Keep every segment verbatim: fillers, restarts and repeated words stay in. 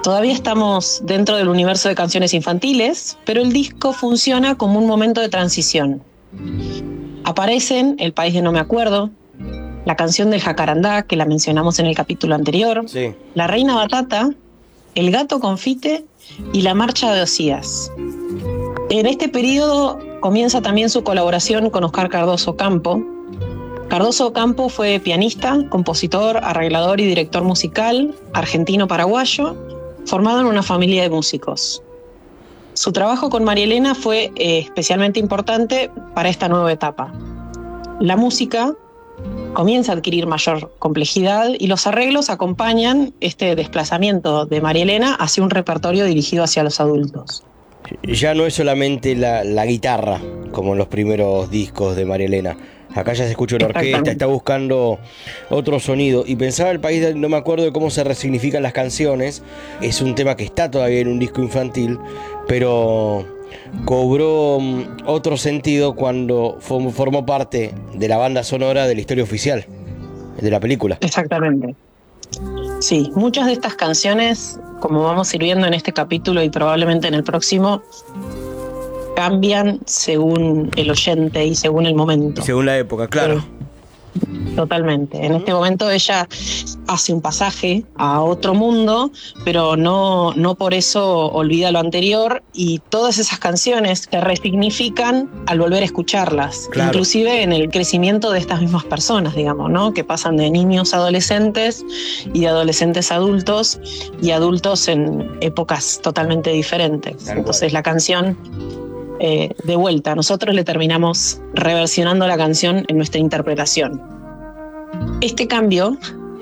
Todavía estamos dentro del universo de canciones infantiles, pero el disco funciona como un momento de transición. Aparecen El país de no me acuerdo, la canción del jacarandá, que la mencionamos en el capítulo anterior, sí. La reina batata, El gato confite y La marcha de Osías. En este periodo comienza también su colaboración con Oscar Cardoso Campo. Cardoso Campo fue pianista, compositor, arreglador y director musical argentino-paraguayo, formado en una familia de músicos. Su trabajo con María Elena fue eh, especialmente importante para esta nueva etapa. La música comienza a adquirir mayor complejidad y los arreglos acompañan este desplazamiento de María Elena hacia un repertorio dirigido hacia los adultos. Ya no es solamente la, la guitarra, como en los primeros discos de María Elena. Acá ya se escucha una orquesta, está buscando otro sonido. Y pensaba El país, de, no me acuerdo de cómo se resignifican las canciones. Es un tema que está todavía en un disco infantil, pero cobró otro sentido cuando formó parte de la banda sonora de la historia oficial de la película. Exactamente. Sí, muchas de estas canciones, como vamos a ir viendo en este capítulo y probablemente en el próximo, cambian según el oyente y según el momento. Y según la época, claro. Pero, totalmente. En este momento ella hace un pasaje a otro mundo, pero no, no por eso olvida lo anterior, y todas esas canciones se resignifican al volver a escucharlas, claro. Inclusive en el crecimiento de estas mismas personas, digamos, ¿no? Que pasan de niños a adolescentes y de adolescentes a adultos y adultos en épocas totalmente diferentes. Claro. Entonces la canción, eh, de vuelta, nosotros le terminamos reversionando la canción en nuestra interpretación. Este cambio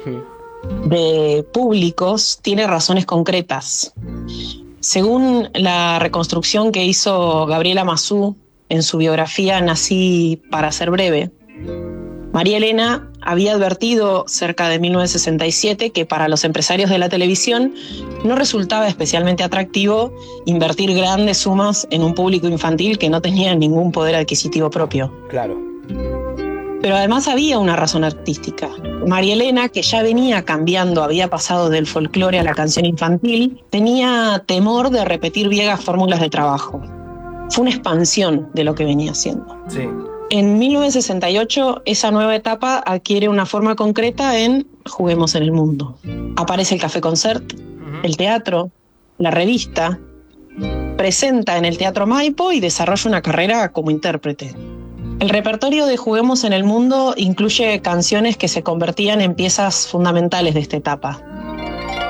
de públicos tiene razones concretas. Según la reconstrucción que hizo Gabriela Mazú en su biografía Nací para ser breve, María Elena había advertido cerca de mil novecientos sesenta y siete que para los empresarios de la televisión no resultaba especialmente atractivo invertir grandes sumas en un público infantil que no tenía ningún poder adquisitivo propio. Claro. Pero además había una razón artística. María Elena, que ya venía cambiando, había pasado del folclore a la canción infantil, tenía temor de repetir viejas fórmulas de trabajo. Fue una expansión de lo que venía haciendo. Sí. En mil novecientos sesenta y ocho, esa nueva etapa adquiere una forma concreta en Juguemos en el Mundo. Aparece el Café Concert, uh-huh. el teatro, la revista, presenta en el Teatro Maipo y desarrolla una carrera como intérprete. El repertorio de Juguemos en el Mundo incluye canciones que se convertían en piezas fundamentales de esta etapa.